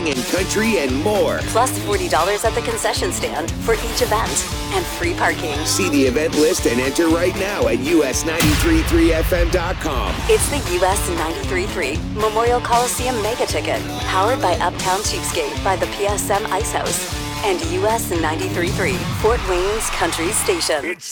wrestling and country and more. Plus $40 at the concession stand for each event and free parking. See the event list and enter right now at us933fm.com. It's the US 93.3 Memorial Coliseum Mega Ticket, powered by Uptown Cheapskate by the PSM Ice House and US 93.3 Fort Wayne's Country Station.